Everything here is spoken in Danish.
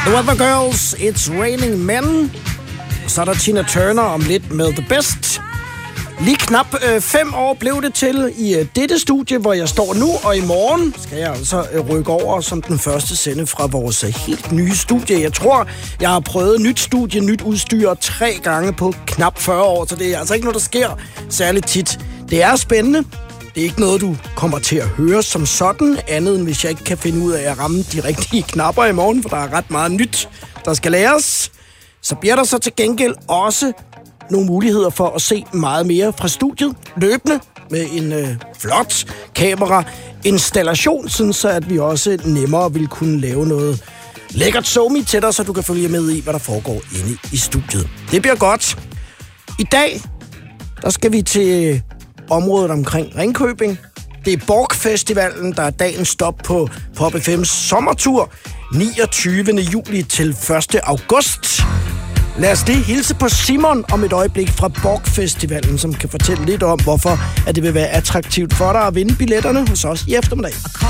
The Weather Girls, It's Raining Men. Så er der Tina Turner om lidt med The Best. Lige knap 5 år blev det til i dette studie, hvor jeg står nu, og i morgen skal jeg altså rykke over som den første sende fra vores helt nye studie. Jeg tror, jeg har prøvet nyt studie, nyt udstyr 3 gange på knap 40 år, så det er altså ikke noget, der sker særligt tit. Det er spændende. Det er ikke noget, du kommer til at høre som sådan, andet end hvis jeg ikke kan finde ud af at ramme de rigtige knapper i morgen, for der er ret meget nyt, der skal læres. Så bliver der så til gengæld også nogle muligheder for at se meget mere fra studiet løbende med en flot kamerainstallation, sådan så at vi også nemmere vil kunne lave noget lækkert somi til dig, så du kan følge med i, hvad der foregår inde i studiet. Det bliver godt. I dag, der skal vi til området omkring Ringkøbing. Det er Bork-festivalen, der er dagens stop på Pop FM's sommertur 29. juli til 1. august. Lad os lige hilse på Simon om et øjeblik fra Bork-festivalen, som kan fortælle lidt om, hvorfor at det vil være attraktivt for dig at vinde billetterne hos os i eftermiddag.